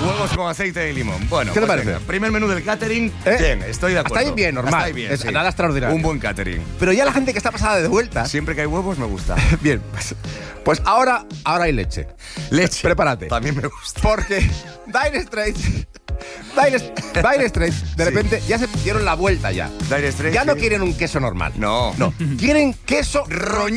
Huevos con aceite de limón. Bueno, ¿Qué te pues parece? venga, primer menú del catering. Bien, estoy de acuerdo. Hasta ahí bien, normal. Hasta ahí bien, Es sí. nada extraordinario. Un buen catering. Pero ya la gente que está pasada de vueltas. Siempre que hay huevos me gusta. Bien, pues ahora hay leche. Leche. Prepárate. También me gusta. Porque Dire Straits, de repente, ya se dieron la vuelta ya. Dire Straits, Ya no sí. quieren un queso normal. No. Quieren queso Roñoso.